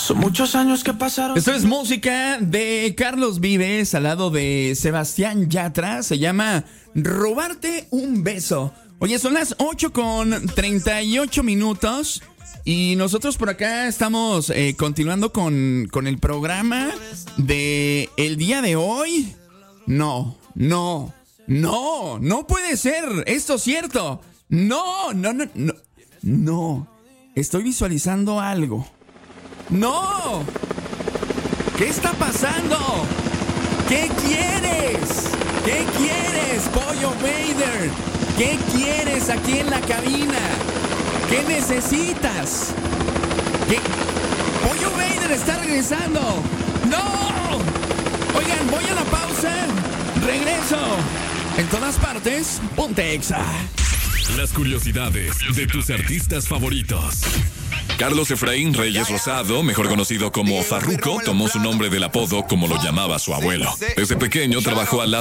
Son muchos años que pasaron. Esto es música de Carlos Vives al lado de Sebastián Yatra. Se llama Robarte un beso. Oye, son las 8:38 y nosotros por acá estamos continuando con el programa de el día de hoy. No puede ser esto cierto. No. Estoy visualizando algo. ¡No! ¿Qué está pasando? ¿Qué quieres? ¿Qué quieres, Pollo Vader? ¿Qué quieres aquí en la cabina? ¿Qué necesitas? ¿Qué? Pollo Vader está regresando. ¡No! Oigan, voy a la pausa. Regreso. En todas partes, ponte Exa. Las curiosidades de tus artistas favoritos. Carlos Efraín Reyes Rosado, mejor conocido como Farruko, tomó su nombre del apodo como lo llamaba su abuelo. Desde pequeño trabajó al lado